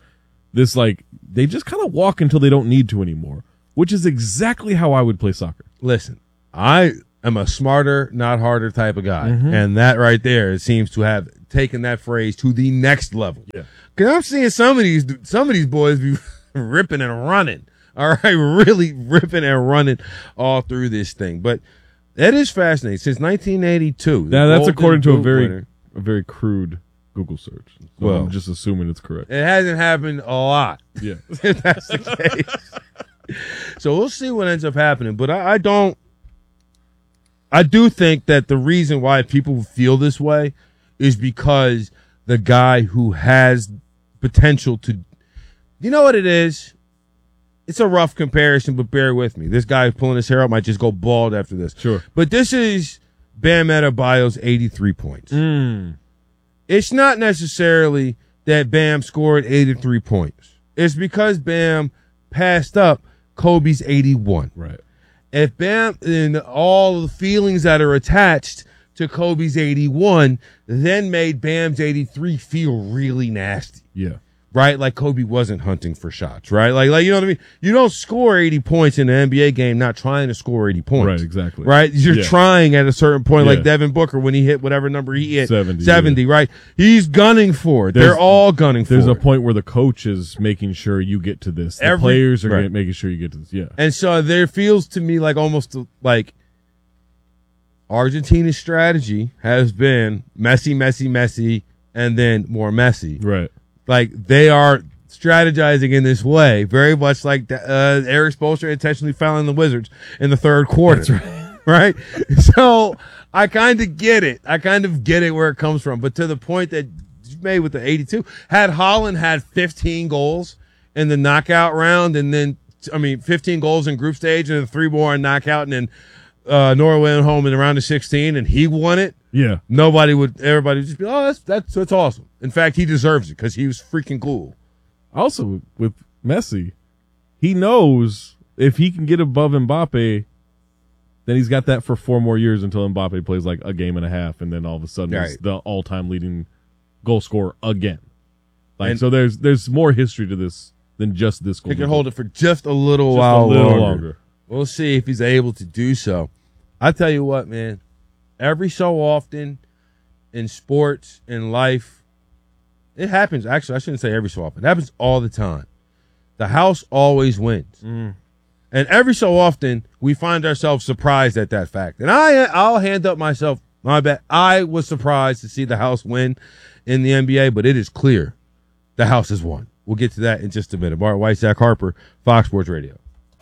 just kind of walk until they don't need to anymore, which is exactly how I would play soccer.
Listen, I am a smarter, not harder type of guy.
Mhm.
And that right there seems to have taken that phrase to the next level.
Yeah.
Because I'm seeing some of these boys be ripping and running. All right, really ripping and running all through this thing. But that is fascinating. Since 1982.
Now that's according to a
winner.
very crude Google search. So
Well,
I'm just assuming it's correct.
It hasn't happened a lot.
Yeah.
If that's the case. So we'll see what ends up happening. But I do think that the reason why people feel this way is because the guy who has potential to, you know what it is? It's a rough comparison, but bear with me. This guy pulling his hair out might just go bald after this.
Sure.
But this is Bam Adebayo's 83 points. It's not necessarily that Bam scored 83 points. It's because Bam passed up Kobe's 81.
Right.
If Bam and all the feelings that are attached to Kobe's 81 then made Bam's 83 feel really nasty.
Yeah.
Right? Like Kobe wasn't hunting for shots, right? Like you know what I mean? You don't score 80 points in an NBA game not trying to score 80 points.
Right, exactly.
Right? You're
Yeah.
trying at a certain point,
Yeah.
like Devin Booker when he hit whatever number he hit.
70,
right? He's gunning for it. They're all gunning for it.
There's a point where the coach is making sure you get to this. The players are making sure you get to this. Yeah.
And so there feels to me like almost like Argentina's strategy has been Messi, and then more Messi.
Right.
Like they are strategizing in this way, very much like Eric Spoelstra intentionally fouling the Wizards in the third quarter.
That's right.
Right? So I kind of get it. I kind of get it where it comes from. But to the point that you made with the 82, had Holland had 15 goals in the knockout round, and then, 15 goals in group stage and then 3 more in knockout, and then Norway went home in the round of 16 and he won it.
Yeah.
Everybody would just be, oh, that's awesome. In fact, he deserves it because he was freaking cool.
Also, with Messi, he knows if he can get above Mbappe, then he's got that for 4 more years until Mbappe plays like a game and a half, and then all of a sudden he's the all-time leading goal scorer again. So there's more history to this than just this goal.
He can hold it for just a little longer. We'll see if he's able to do so. I tell you what, man, every so often in sports, in life, it happens. Actually, I shouldn't say every so often. It happens all the time. The house always wins. And every so often, we find ourselves surprised at that fact. And I'll hand up myself, my bet. I was surprised to see the house win in the NBA, but it is clear the house has won. We'll get to that in just a minute. Bart White, Zach Harper, Fox Sports Radio.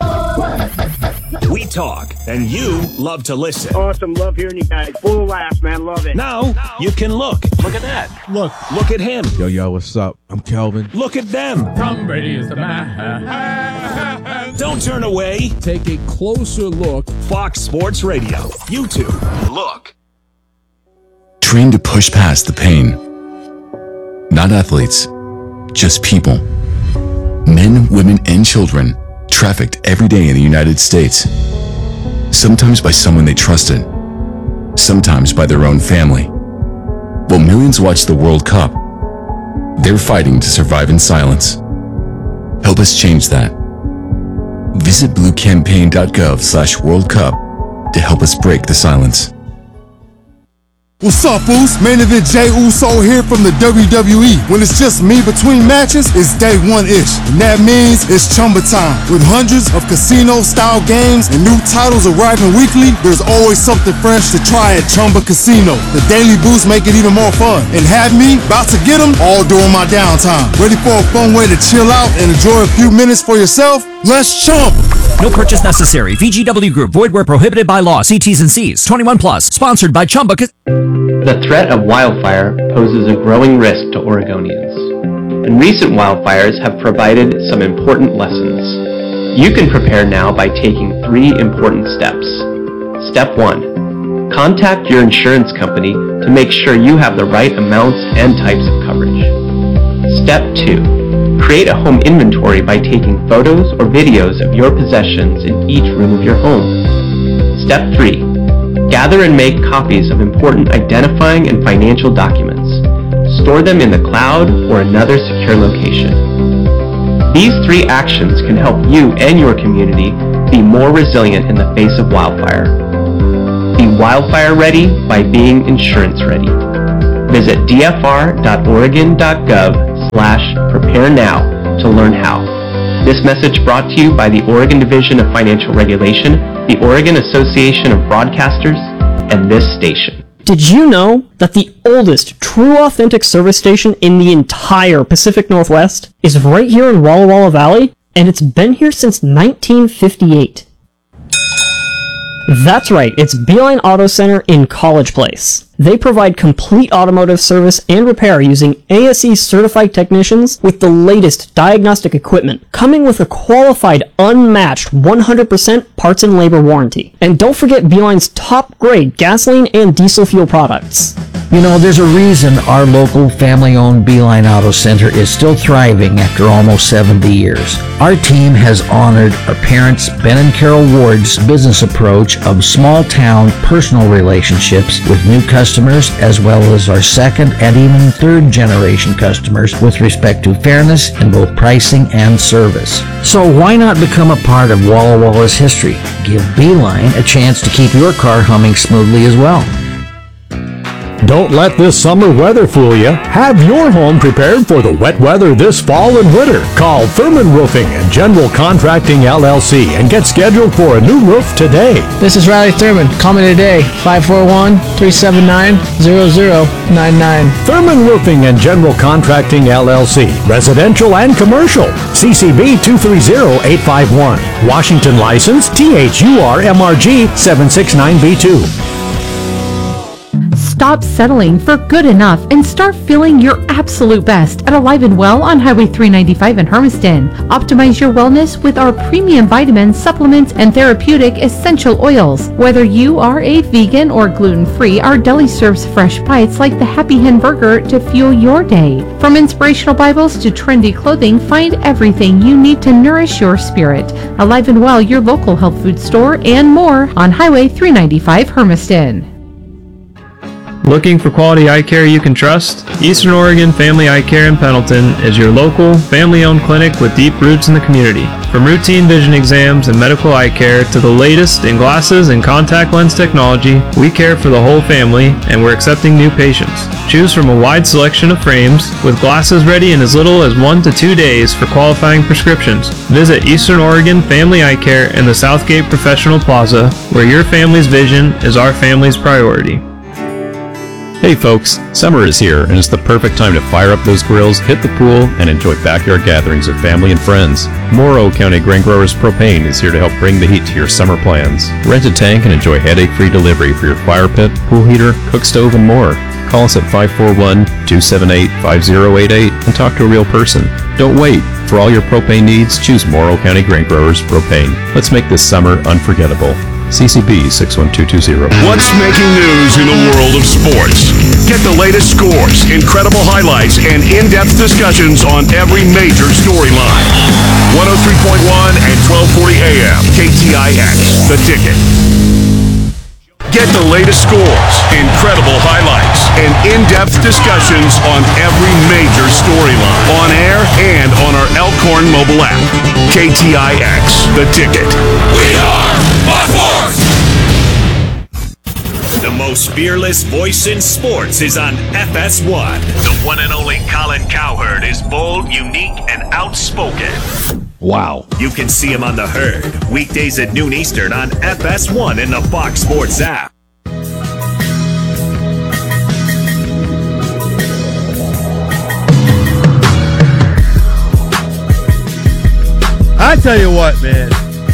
We talk, and you love to listen.
Awesome. Love hearing you guys. Full of laughs, man. Love it.
Now you can look. Look at that. Look at him.
Yo, what's up? I'm Kelvin.
Look at them.
Tom Brady is the man.
Don't turn away.
Take a closer look.
Fox Sports Radio. YouTube. Look.
Trained to push past the pain. Not athletes, just people. Men, women, and children trafficked every day in the United States. Sometimes by someone they trusted, sometimes by their own family. While millions watch the World Cup, they're fighting to survive in silence. Help us change that. Visit bluecampaign.gov/World Cup to help us break the silence.
What's up, Uso? Main event Jey Uso here from the WWE. When it's just me between matches, it's day one-ish. And that means it's Chumba time. With hundreds of casino-style games and new titles arriving weekly, there's always something fresh to try at Chumba Casino. The daily boosts make it even more fun. And have me about to get them all during my downtime. Ready for a fun way to chill out and enjoy a few minutes for yourself? Let's Chumba!
No purchase necessary. VGW Group. Void where prohibited by law. See T's and C's. 21 plus. Sponsored by Chumba.
The threat of wildfire poses a growing risk to Oregonians, and recent wildfires have provided some important lessons. You can prepare now by taking 3 important steps. Step 1. Contact your insurance company to make sure you have the right amounts and types of coverage. Step 2. Create a home inventory by taking photos or videos of your possessions in each room of your home. Step 3. Gather and make copies of important identifying and financial documents. Store them in the cloud or another secure location. These 3 actions can help you and your community be more resilient in the face of wildfire. Be wildfire ready by being insurance ready. Visit dfr.oregon.gov/prepare now to learn how. This message brought to you by the Oregon Division of Financial Regulation, the Oregon Association of Broadcasters, and this station.
Did you know that the oldest true authentic service station in the entire Pacific Northwest is right here in Walla Walla Valley? And it's been here since 1958. That's right, it's Beeline Auto Center in College Place. They provide complete automotive service and repair using ASE certified technicians with the latest diagnostic equipment, coming with a qualified, unmatched 100% parts and labor warranty. And don't forget Beeline's top grade gasoline and diesel fuel products.
You know, there's a reason our local family-owned Beeline Auto Center is still thriving after almost 70 years. Our team has honored our parents, Ben and Carol Ward's business approach of small-town personal relationships with new customers, as well as our second and even third generation customers with respect to fairness in both pricing and service. So why not become a part of Walla Walla's history? Give Beeline a chance to keep your car humming smoothly as well.
Don't let this summer weather fool you. Have your home prepared for the wet weather this fall and winter. Call Thurman Roofing and General Contracting LLC and get scheduled for a new roof today.
This is Riley Thurman. Call me today, 541-379-0099.
Thurman Roofing and General Contracting LLC. Residential and commercial. CCB 230851. Washington license THUR-MRG 769B2.
Stop settling for good enough and start feeling your absolute best at Alive and Well on Highway 395 in Hermiston. Optimize your wellness with our premium vitamins, supplements, and therapeutic essential oils. Whether you are a vegan or gluten-free, our deli serves fresh bites like the Happy Hen Burger to fuel your day. From inspirational Bibles to trendy clothing, find everything you need to nourish your spirit. Alive and Well, your local health food store, and more on Highway 395 Hermiston.
Looking for quality eye care you can trust? Eastern Oregon Family Eye Care in Pendleton is your local, family-owned clinic with deep roots in the community. From routine vision exams and medical eye care to the latest in glasses and contact lens technology, we care for the whole family and we're accepting new patients. Choose from a wide selection of frames with glasses ready in as little as 1 to 2 days for qualifying prescriptions. Visit Eastern Oregon Family Eye Care in the Southgate Professional Plaza, where your family's vision is our family's priority.
Hey folks, summer is here and it's the perfect time to fire up those grills, hit the pool, and enjoy backyard gatherings with family and friends. Morrow County Grain Growers Propane is here to help bring the heat to your summer plans. Rent a tank and enjoy headache-free delivery for your fire pit, pool heater, cook stove, and more. Call us at 541-278-5088 and talk to a real person. Don't wait. For all your propane needs, choose Morrow County Grain Growers Propane. Let's make this summer unforgettable. CCB 61220.
What's making news in the world of sports? Get the latest scores, incredible highlights, and in-depth discussions on every major storyline. 103.1 and 1240 AM, KTIX, The Ticket. Get the latest scores, incredible highlights, and in-depth discussions on every major storyline. On air and on our Elkhorn mobile app. KTIX, The Ticket. We are Buckforce! The most fearless voice in sports is on FS1. The one and only Colin Cowherd is bold, unique, and outspoken.
Wow.
You can see him on The Herd, weekdays at noon Eastern on FS1 in the Fox Sports app.
I tell you what, man.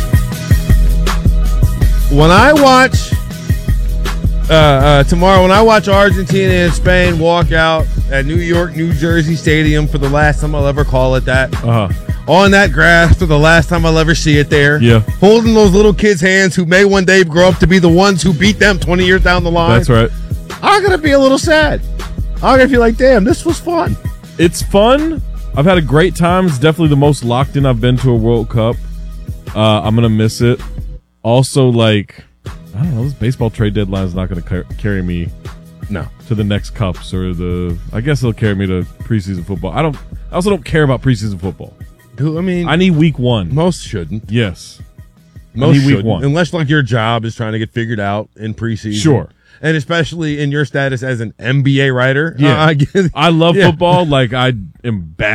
When I watch tomorrow, when I watch Argentina and Spain walk out at New York, New Jersey Stadium for the last time I'll ever call it that, on that grass for the last time I'll ever see it there.
Yeah.
Holding those little kids' hands who may one day grow up to be the ones who beat them 20 years down the line.
That's right.
I'm going to be a little sad. I'm going to feel like, damn, this was fun.
It's fun. I've had a great time. It's definitely the most locked in I've been to a World Cup. I'm going to miss it. Also, like, I don't know, this baseball trade deadline is not going to carry me to the next cups or I guess it'll carry me to preseason football. I also don't care about preseason football.
I mean,
I need week one.
Most shouldn't.
Yes.
Most
week
shouldn't.
one.
Unless like your job is trying to get figured out in preseason.
Sure.
And especially in your status as an NBA writer.
Yeah. I love football. Like, I am bad